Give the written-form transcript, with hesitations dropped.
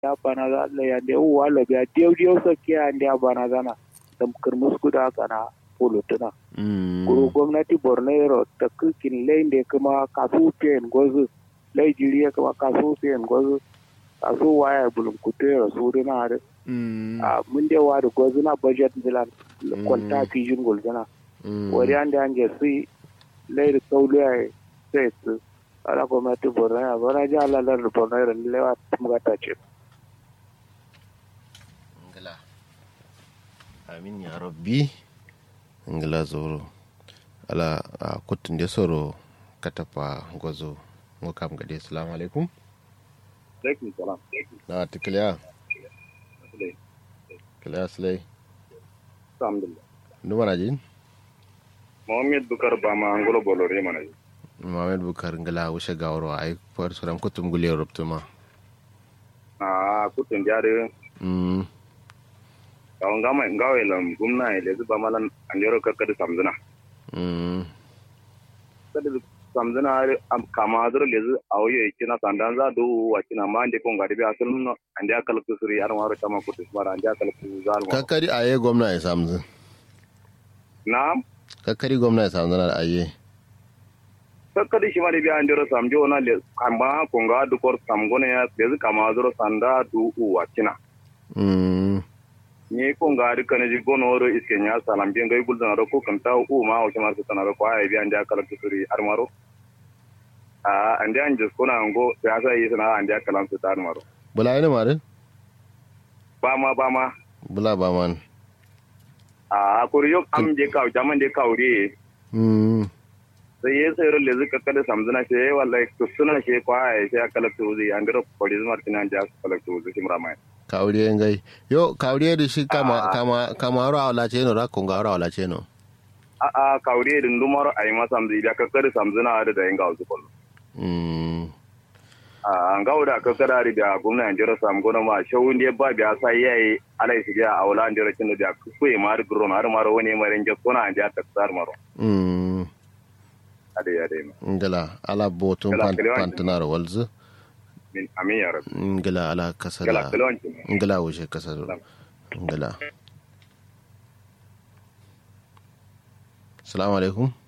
ya bana za Allah ya da wala biya diyo sake ya da bana zana dam kirmus guda kana polutuna kuro gwamnati Borno yaro ta kirkin lain da kuma kasu pen gozu lai jiriya kuma kasu pen gozu kasu waya bulun kutero su dina da mun da wa da gozu na budget dilan kwanta fijin golzana wari an da an je sai lai da kauliya sai su ala gwamnati Borno ya bana ji Allah lar Borno yaro lewa tumgata ce ngala amin ya rabbi ngala zoro ala kutun de soro katapa gozo ngokam gade assalamu alaikum alaikum salam na tikliya kila slay alhamdulillah numara jin Mohammed Bukar Bama Angolo Bolore mana Mohammed Bukar ngala wushe gawro ay por soram kutum gule ruptuma kutun jare kawon gama gawe lam gumna ile zuba malan andero kakkadu samzuna kada samzuna am kama adro lezu awyo ikina sandan za do wakina mande ko ngadi be asalun ande akal kusuri ar maro tama kutus mara ande akal kuzal kakkari aye gomna ya samzu na'am kakkari gomna ya samzuna aye kakkadi shimari be andero samjo na le kamba ko ngadu kor samgone ya lezu kama adro sanda do wakina ni ko ngari kana ji gono ro iske nya salam bi ngai guldan ro ko kan taw o ma o chamar sana ro ko ay bi ande akala tusuri armaro ande anje ko na ngo ya sa yi sana ande akala su tar maro bula ina mare bama bula baman ko yo am je kaw jaman de kawri sai ye sai ro lezu kakkade samzuna she wallahi kusuna she ko ay she akala tuzi ande ro ko diz martina ande akala tuzi simra mai kawriye ngai yo kawriye da shi kama ro awla cheno ra kunga ro awla cheno kawriye din dumaro ay masam di da kakkare samzuna da inga uzu kollo ngaw da kakkara ri da gumna anjero sam gona ma shawunde ba biya sai yayi alai shi ga awla anjero cheno da kuye mar gron har maro woni mare nje kona anja taksar maro ade ngala ala botun pantanar walzu amin ya rabbi ngala ala kasala ngala wuce kasala ngala assalamu alaikum